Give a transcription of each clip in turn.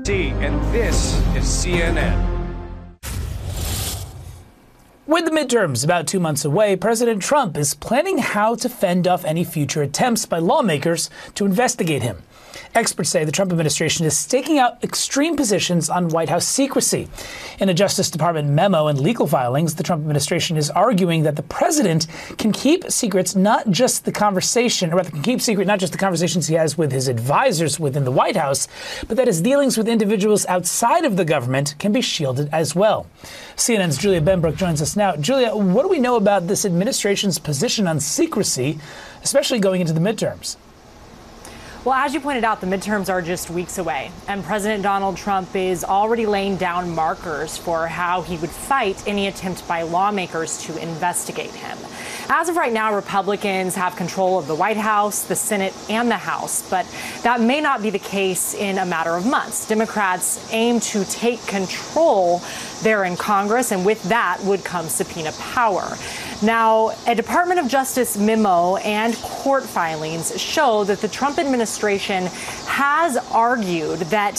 And this is CNN. With the midterms about 2 months away, President Trump is planning how to fend off any future attempts by lawmakers to investigate him. Experts say the Trump administration is staking out extreme positions on White House secrecy. In a Justice Department memo and legal filings, the Trump administration is arguing that the president can keep secrets not just the conversations he has with his advisors within the White House, but that his dealings with individuals outside of the government can be shielded as well. CNN's Julia Benbrook joins us now. Julia, what do we know about this administration's position on secrecy, especially going into the midterms? Well, as you pointed out, the midterms are just weeks away, and President Donald Trump is already laying down markers for how he would fight any attempt by lawmakers to investigate him. As of right now, Republicans have control of the White House, the Senate, and the House, but that may not be the case in a matter of months. Democrats aim to take control there in Congress, and with that would come subpoena power. Now, a Department of Justice memo and court filings show that the Trump administration has argued that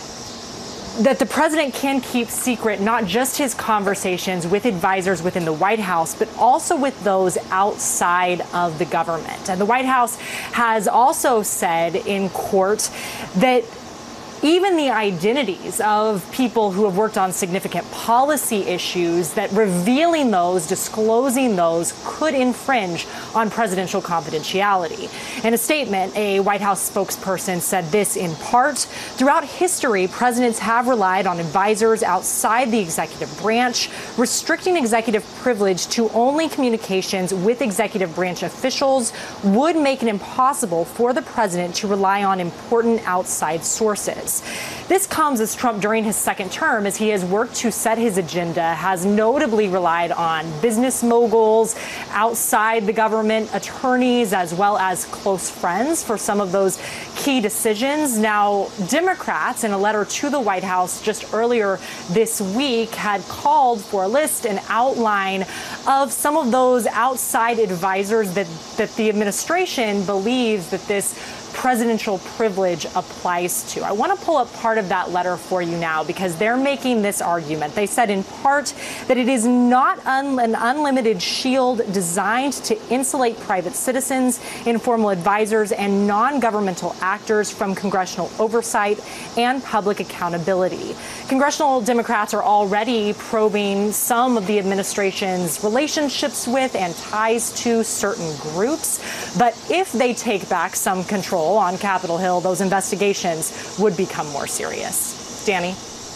the president can keep secret not just his conversations with advisors within the White House, but also with those outside of the government. And the White House has also said in court that even the identities of people who have worked on significant policy issues, that revealing those, disclosing those, could infringe on presidential confidentiality. In a statement, a White House spokesperson said this in part: throughout history, presidents have relied on advisors outside the executive branch. Restricting executive privilege to only communications with executive branch officials would make it impossible for the president to rely on important outside sources. This comes as Trump, during his second term, as he has worked to set his agenda, has notably relied on business moguls, outside the government, attorneys, as well as close friends for some of those key decisions. Now, Democrats, in a letter to the White House just earlier this week, had called for a list and outline of some of those outside advisors that the administration believes that this presidential privilege applies to. I want to pull up part of that letter for you now, because they're making this argument. They said in part that it is not an unlimited shield designed to insulate private citizens, informal advisors, and non-governmental actors from congressional oversight and public accountability. Congressional Democrats are already probing some of the administration's relationships with and ties to certain groups. But if they take back some control on Capitol Hill, those investigations would become more serious. Danny.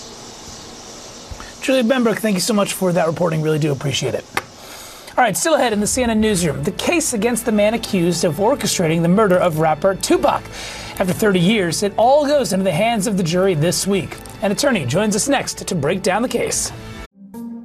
Julia Benbrook, thank you so much for that reporting. Really do appreciate it. All right, still ahead in the CNN newsroom, the case against the man accused of orchestrating the murder of rapper Tupac. After 30 years, it all goes into the hands of the jury this week. An attorney joins us next to break down the case.